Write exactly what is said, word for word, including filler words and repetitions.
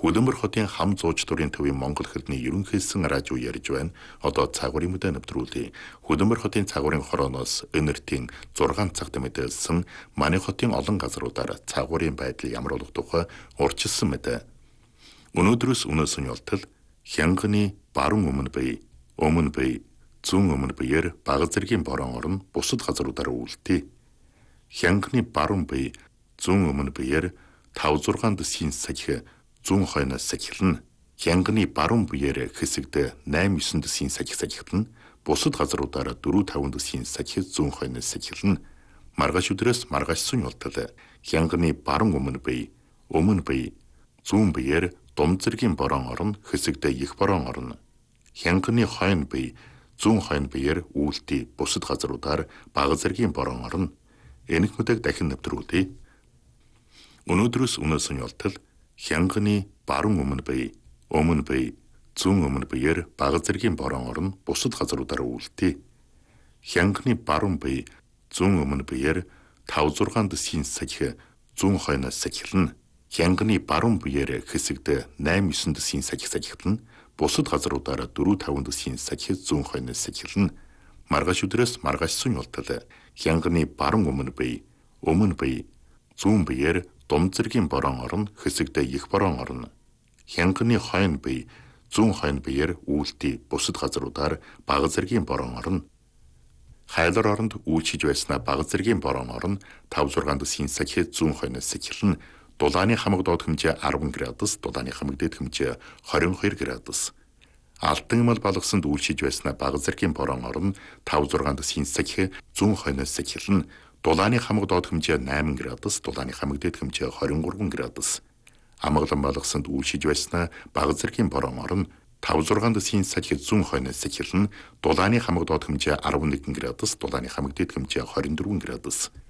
Хөдөлмөр хотын хам зууч дурын төвийн Монгол хэлний ерөнхийлсэн радио ярьж байна. Одоо цагуурын мэдээ нэвтрүүлье. Хөдөлмөр хотын цагуурын хорооноос өнөртийн зургаан цагт мэдээлсэн манай хотын олон газруудаар цагуурын байдлыг ямар болох тухай урьдчилсан мэдээ. Өнөөдрөөс өнөөс нь ялтал Хянганы баруун өмнө бие, өмнө бие, зүүн өмнө биеэр бага зэргийн борон орн бусад газруудаар үлдээ. Хянганы баруун бие, зүүн өмнө биеэр тав зургаан дэсхийн сахих зүүн хойноос сахилна. Хянганы баруун биеэр хэсэгдээ найм есөн дэсхийн сахих сахилна. Бусад газруудаар дөрөв таван дэсхийн сахих зүүн хойноос сахилна. Маргааш өдрөөс маргааш сун ялтал Хянганы баруун өмнө бие, өмнө бие, зүүн биеэр дум зэргийн борон орн хэсэгдээ их борон орно. Хянганы хойно бие, зүүн хойно биеэр үлдээ бусад газруудаар бага зэргийн борон орно. Энэх мэдээг дахин нэвтрүүлье. Өнөөдрөөс өнөөс нь ялтал Хянганы баруун өмнө бие, өмнө бие, зүүн өмнө биеэр бага зэргийн борон орн бусад газруудаар үлдээ. Хянганы баруун бие, зүүн өмнө биеэр тав зургаан дэсхийн сахих зүүн хойноос сахилна. Хянганы баруун биеэр хэсэгдээ найм есөн дэсхийн сахих сахилна. Бусад газруудаар дөрөв таван дэсхийн сахих зүүн хойноос сахилна. Маргааш өдрөөс маргааш сун ялтал Хянганы баруун өмнө бие, өмнө бие, зүүн биеэр дум зэргийн борон орн хэсэгдээ их борон орно. Хянганы хойно бие, зүүн хойно биеэр үлдээ бусад газруудаар бага зэргийн борон орно. Хайлар оронд үйлчиж байснаа бага зэргийн борон орно тав зургаан дэсхийн сахих зүүн хойноос сахилна. Дулааны хамаг доод хэмжээ арван градус, дулааны хамаг дээд хэмжээ хорин хоёр градус. Алтан мал балгасанд үйлчиж байснаа бага зэргийн борон орно тав зургаан дэсхийн сахих зүүн хойноос сахилна. Дулааны хамаг доод хэмжээ найман градус, дулааны хамаг дээд хэмжээ хорин гурван градус. Амгалан балгасанд үйлчиж байснаа бага зэргийн борон орно тав зургаан дэсхийн сахих зүүн хойноос сахилна. Дулааны хамаг доод хэмжээ арван нэгэн градус, дулааны хамаг дээд хэмжээ хорин дөрвөн градус.